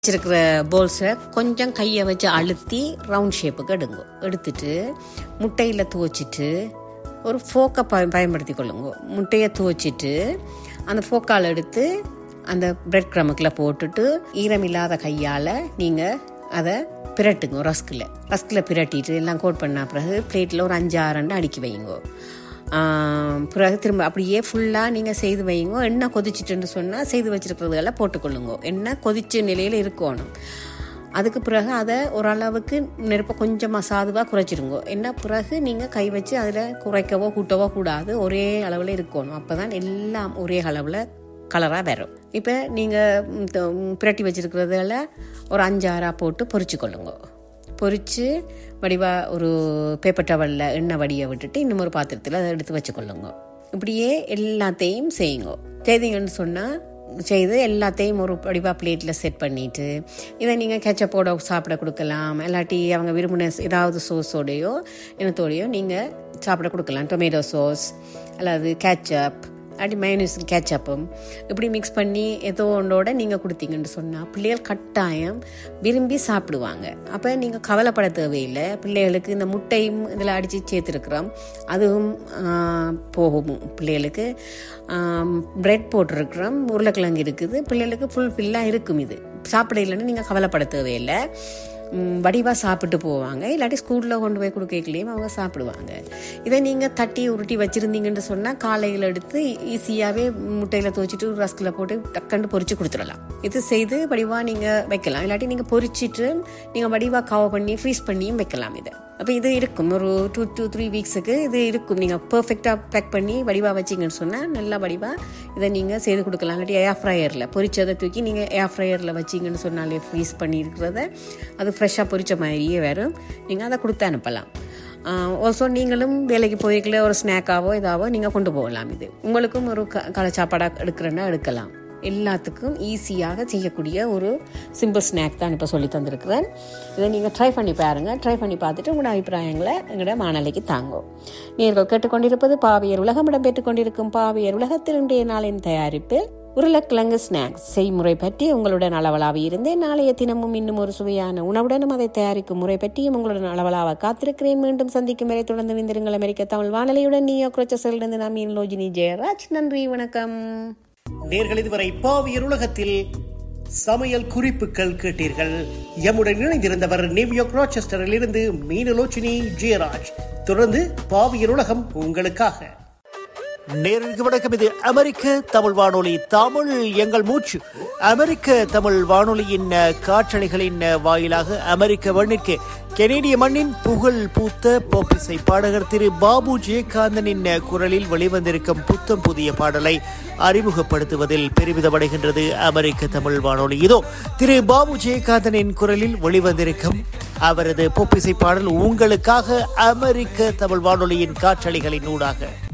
வச்சிருக்கிற போல்ஸை கொஞ்சம் கையை வச்சு அழுத்தி ரவுண்ட் ஷேப்புக்கு எடுத்துட்டு முட்டையில் துவச்சிட்டு ஒரு ஃபோக்கை பயன்படுத்தி கொள்ளுங்க. முட்டையை துவச்சிட்டு அந்த ஃபோக்கால் எடுத்து அந்த பிரெட் க்ரமுக்கில் போட்டுட்டு ஈரமில்லாத கையால் நீங்கள் அதை பிரட்டுங்க. ரஸ்கில் பிரட்டிட்டு எல்லாம் கோட் பண்ண பிறகு பிளேட்டில் ஒரு 5-6 அடுக்கி வைங்க. பிறகு திரும்ப அப்படியே ஃபுல்லாக நீங்கள் செய்து வைங்க. எண்ணெய் கொதிச்சிட்டுன்னு சொன்னால் செய்து வச்சுருக்கிறதுலாம் போட்டுக்கொள்ளுங்க. எண்ணெய் கொதிச்ச நிலையில் இருக்கணும். அதுக்கு பிறகு அதை ஓரளவுக்கு நெருப்பை கொஞ்சமாக சாதுவாக குறைச்சிடுங்க. என்ன பிறகு நீங்கள் கை வச்சு அதில் குறைக்கவோ கூட்டவோ கூடாது. ஒரே அளவில் இருக்கணும். அப்போ தான் எல்லாம் ஒரே அளவில் கலராக வரும். இப்போ நீங்கள் பிரட்டி வச்சுருக்கிறதால ஒரு 5-6 போட்டு பொரிச்சுக்கொள்ளுங்க. பொரித்து வடிவாக ஒரு பேப்பர் டவலில் எண்ணெய் வடியை விட்டுட்டு இன்னும் ஒரு பாத்திரத்தில் அதை எடுத்து வச்சுக்கொள்ளுங்க. இப்படியே எல்லாத்தையும் செய்தீங்கன்னு சொன்னால் செய்து எல்லாத்தையும் ஒரு வடிவாக பிளேட்டில் செட் பண்ணிவிட்டு இதை நீங்கள் கெச்சப்போட சாப்பிட கொடுக்கலாம். இல்லாட்டி அவங்க விரும்பின ஏதாவது சோஸோடையோ இனத்தோடையோ நீங்கள் சாப்பிட கொடுக்கலாம். டொமேட்டோ சோஸ் அல்லது கேச்சப் அப்படி மைனஸ் கேச்சப்பும் இப்படி மிக்ஸ் பண்ணி ஏதோ ஒன்றோட நீங்கள் கொடுத்தீங்கன்னு சொன்னால் பிள்ளைகள் கட்டாயம் விரும்பி சாப்பிடுவாங்க. அப்போ நீங்கள் கவலைப்பட தேவையில்லை. பிள்ளைகளுக்கு இந்த முட்டையும் இதில் அடித்து சேர்த்துருக்குறோம், அதுவும் போகும். பிள்ளைகளுக்கு பிரெட் போட்டிருக்கிறோம், உருளைக்கிழங்கு இருக்குது, பிள்ளைகளுக்கு ஃபுல்ஃபில்லாக இருக்கும். இது சாப்பிட இல்லைன்னு நீங்கள் கவலைப்பட தேவையில்லை. வடிவாக சாப்பிட்டு போவாங்க. இல்லாட்டி ஸ்கூலில் கொண்டு போய் கொடுக்கலையும் அவங்க சாப்பிடுவாங்க. இதை நீங்கள் தட்டி உருட்டி வச்சுருந்தீங்கன்னு சொன்னால் காலையில் எடுத்து ஈஸியாகவே முட்டையில் துவச்சிட்டு ரஸ்கில் போட்டு டக்குன்னு பொரித்து கொடுத்துடலாம். இது செய்து வடிவாக நீங்கள் வைக்கலாம். இல்லாட்டி நீங்கள் பொரிச்சிட்டு நீங்கள் வடிவாக கவர் பண்ணி ஃப்ரீஸ் பண்ணியும் வைக்கலாம். இதை அப்போ இது இருக்கும் ஒரு 2 to 3 வீக்ஸுக்கு இது இருக்கும். நீங்கள் பர்ஃபெக்டாக பேக் பண்ணி வடிவாக வச்சிங்கன்னு சொன்னால் நல்லா வடிவாக இதை நீங்கள் செய்து கொடுக்கலாம். இல்லாட்டி ஏர் ஃப்ரையரில் பொரிச்சதை தூக்கி நீங்கள் ஏர் ஃப்ரையரில் வச்சிங்கன்னு சொன்னாலே ஃப்ரீஸ் பண்ணியிருக்கிறத அது ஃப்ரெஷ்ஷாக பொரிச்ச மாதிரியே வரும். நீங்கள் அதை கொடுத்து அனுப்பலாம். ஆல்சோ நீங்களும் வேலைக்கு போயிருக்கல ஒரு ஸ்நாக்காவோ இதாவோ நீங்கள் கொண்டு போகலாம். இது உங்களுக்கும் ஒரு காலை சாப்பாடாக எடுக்கிறேன்னா எடுக்கலாம். எல்லாத்துக்கும் ஈஸியாக செய்யக்கூடிய ஒரு சிம்பிள் ஸ்நாக் தான் இப்போ சொல்லி தந்திருக்கிறேன். இதை நீங்கள் ட்ரை பண்ணி பாருங்கள். ட்ரை பண்ணி பார்த்துட்டு உங்களோட அபிப்பிராயங்களை எங்களோட மாநிலைக்கு தாங்கும். நீங்கள் கேட்டுக்கொண்டிருப்பது பாவியர் உலகம் இடம்பெற்றுக் கொண்டிருக்கும் பாவியர் உலகத்தில் இன்றைய நாளின் தயாரிப்பு உருளைக்கிழங்கு ஸ்நாக்ஸ் செய்முறை பற்றி உங்களுடன் அளவலாவி இருந்தேன். நாளைய தினமும் இன்னும் ஒரு சுவையான உணவுடனும் அதை தயாரிக்கும் முறை பற்றியும் உங்களுடன் அளவலாக காத்திருக்கிறேன். மீண்டும் சந்திக்கும் வரை தொடர்ந்து விந்திருங்கள். அமெரிக்க தமிழ் வானொலியுடன் நியூயார்க்கிலிருந்து நான் லோஜினி ஜெயராஜ். நன்றி, வணக்கம். நேர்கள் இதுவரை பாவியர் உலகத்தில் சமையல் குறிப்புகள் கேட்டீர்கள். எம்முடன் இணைந்திருந்தவர் நியூயார்க் ராச்செஸ்டரில் இருந்து மீனலோச்சினி ஜெயராஜ். தொடர்ந்து பாவியர் உலகம் உங்களுக்காக. நேருக்கு வணக்கம். இது அமெரிக்க தமிழ் வானொலி, தமிழ் எங்கள் மூச்சு. அமெரிக்க தமிழ் வானொலியின் காற்றலைகளின் வாயிலாக அமெரிக்க மண்ணிற்கு கெனேடிய மண்ணின் புகழ் பூத்த பாப் இசை பாடகர் திரு பாபு ஜெயகாந்தனின் குரலில் வெளிவந்திருக்கும் புத்தம் புதிய பாடலை அறிமுகப்படுத்துவதில் பெருமிதமடைகின்றது அமெரிக்க தமிழ் வானொலி. இதோ திரு பாபு ஜெயகாந்தனின் குரலில் வெளிவந்திருக்கும் அவரது பாப் இசை பாடல் உங்களுக்காக அமெரிக்க தமிழ் வானொலியின் காற்றலைகளின் ஊடாக.